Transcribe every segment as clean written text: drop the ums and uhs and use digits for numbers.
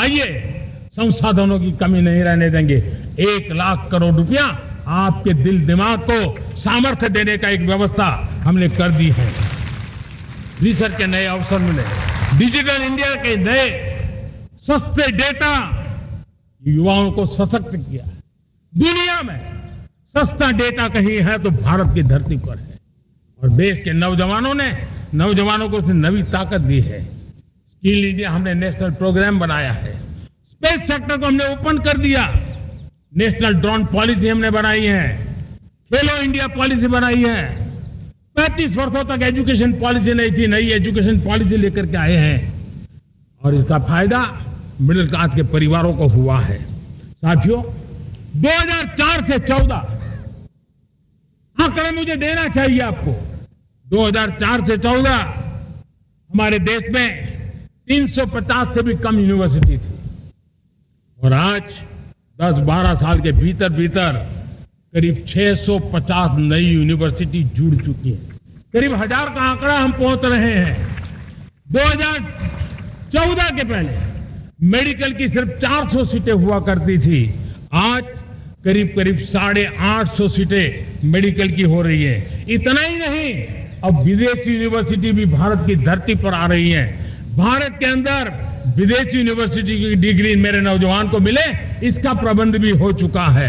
बढ़ाइए, संसाधनों की कमी नहीं रहने देंगे। 1 लाख करोड़ रुपया आपके दिल दिमाग को सामर्थ्य देने का एक व्यवस्था हमने कर दी है। रिसर्च के नए अवसर मिले, डिजिटल इंडिया के नए सस्ते डेटा, युवाओं को सशक्त किया। दुनिया में सस्ता डेटा कहीं है तो भारत की धरती पर है। और देश के नौजवानों को उसने नई ताकत दी है। स्किल इंडिया हमने नेशनल प्रोग्राम बनाया है। स्पेस सेक्टर को हमने ओपन कर दिया। नेशनल ड्रोन पॉलिसी हमने बनाई है। खेलो इंडिया पॉलिसी बनाई है। 35 वर्षों तक एजुकेशन पॉलिसी नहीं थी, नई एजुकेशन पॉलिसी लेकर के आए हैं और इसका फायदा मिडिल क्लास के परिवारों को हुआ है। साथियों, 2004 से 14 आंकड़े मुझे देना चाहिए आपको। 2004 से 14 हमारे देश में 350 से भी कम यूनिवर्सिटी थी और आज 10-12 साल के भीतर भीतर करीब 650 नई यूनिवर्सिटी जुड़ चुकी है। करीब 1000 का आंकड़ा हम पहुंच रहे हैं। 2014 के पहले मेडिकल की सिर्फ 400 सीटें हुआ करती थी। आज करीब 850 सीटें मेडिकल की हो रही है। इतना ही नहीं, अब विदेशी यूनिवर्सिटी भी भारत की धरती पर आ रही है। भारत के अंदर विदेशी यूनिवर्सिटी की डिग्री मेरे नौजवान को मिले, इसका प्रबंध भी हो चुका है।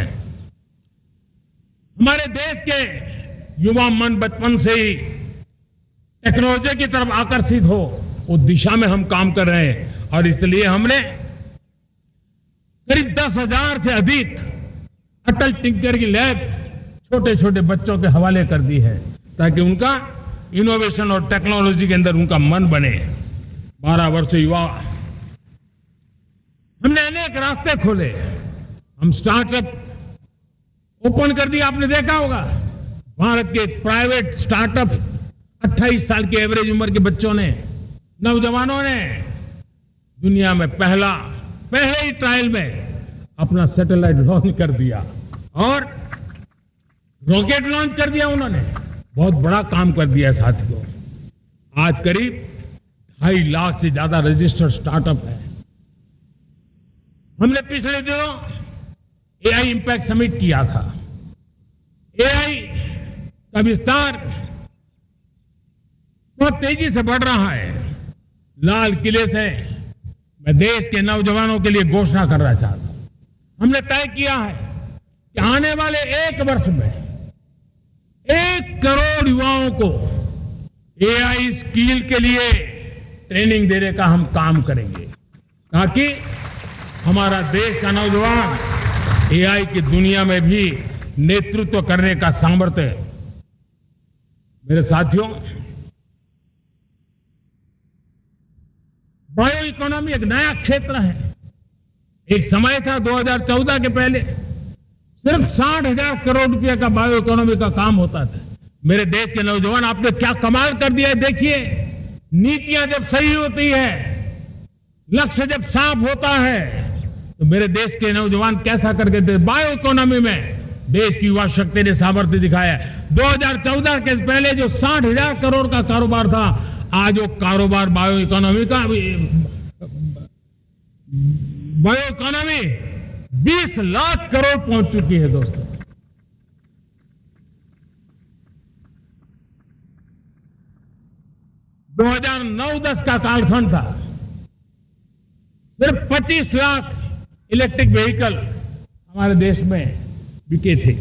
हमारे देश के युवा मन बचपन से ही टेक्नोलॉजी की तरफ आकर्षित हो, उस दिशा में हम काम कर रहे हैं और इसलिए हमने करीब 10,000 से अधिक अटल टिंकर की लैब छोटे छोटे बच्चों के हवाले कर दी है ताकि उनका इनोवेशन और टेक्नोलॉजी के अंदर उनका मन बने। 12 वर्ष युवा हमने अनेक रास्ते खोले। हम स्टार्टअप ओपन कर दिया। आपने देखा होगा भारत के प्राइवेट स्टार्टअप 28 साल की एवरेज उम्र के बच्चों ने, नौजवानों ने दुनिया में पहले ही ट्रायल में अपना सैटेलाइट लॉन्च कर दिया और रॉकेट लॉन्च कर दिया। उन्होंने बहुत बड़ा काम कर दिया साथियों। आज करीब 2.5 लाख से ज्यादा रजिस्टर्ड स्टार्टअप है। हमने पिछले दिनों एआई इंपैक्ट समिट किया था। एआई का विस्तार बहुत तेजी से बढ़ रहा है। लाल किले से मैं देश के नौजवानों के लिए घोषणा करना चाहता हूं। हमने तय किया है कि आने वाले 1 वर्ष में 1 करोड़ युवाओं को एआई स्किल के लिए ट्रेनिंग देने का हम काम करेंगे ताकि हमारा देश का नौजवान एआई की दुनिया में भी नेतृत्व करने का सामर्थ्य। मेरे साथियों, बायो इकोनॉमी एक नया क्षेत्र है। एक समय था 2014 के पहले सिर्फ 60,000 करोड़ रुपए का बायो इकोनॉमी का काम होता था। मेरे देश के नौजवान, आपने क्या कमाल कर दिया है। देखिए, नीतियां जब सही होती है, लक्ष्य जब साफ होता है, तो मेरे देश के नौजवान कैसा करके थे। बायो इकोनॉमी में देश की युवा शक्ति ने सामर्थ्य दिखाया। 2014 के पहले जो 60,000 करोड़ का कारोबार था, आज वो कारोबार बायो इकोनॉमी 20 लाख करोड़ पहुंच चुकी है दोस्तों। दो 2009-10 का कालखंड था, सिर्फ 25 लाख इलेक्ट्रिक व्हीकल हमारे देश में बिके थे।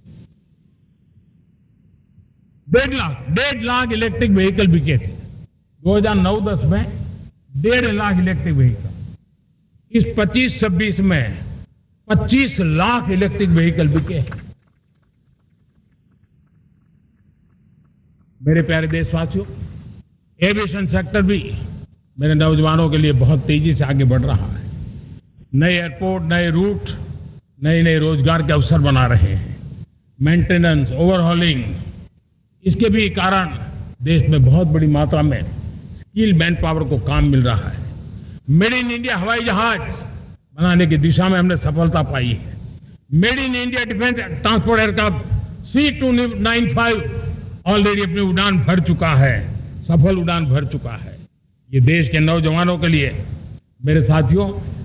1.5 लाख इलेक्ट्रिक व्हीकल बिके थे 2009-10 में। 1.5 लाख इलेक्ट्रिक व्हीकल। इस 25-26 में 25 लाख इलेक्ट्रिक व्हीकल बिके। मेरे प्यारे देशवासियों, एविएशन सेक्टर भी मेरे नौजवानों के लिए बहुत तेजी से आगे बढ़ रहा है। नए एयरपोर्ट, नए रूट, नए रोजगार के अवसर बना रहे हैं। मेंटेनेंस, ओवरहॉलिंग, इसके भी कारण देश में बहुत बड़ी मात्रा में स्किल मैन पावर को काम मिल रहा है। मेड इन इंडिया हवाई जहाज बनाने की दिशा में हमने सफलता पाई है। Made in India defence transport aircraft C295 already अपनी उड़ान भर चुका है, सफल उड़ान भर चुका है। ये देश के नौजवानों के लिए, मेरे साथियों,